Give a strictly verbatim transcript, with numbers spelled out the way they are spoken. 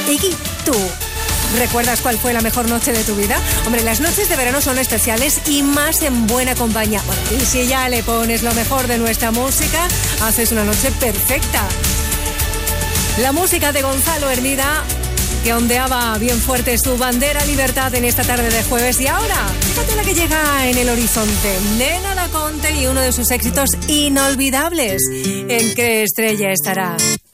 Iggy, ¿tú recuerdas cuál fue la mejor noche de tu vida? Hombre, las noches de verano son especiales y más en buena compañía. Bueno, y si ya le pones lo mejor de nuestra música, haces una noche perfecta. La música de Gonzalo Hermida, que ondeaba bien fuerte su bandera libertad en esta tarde de jueves. Y ahora, fíjate la que llega en el horizonte. Nena Laconte y uno de sus éxitos inolvidables. ¿En qué estrella estará?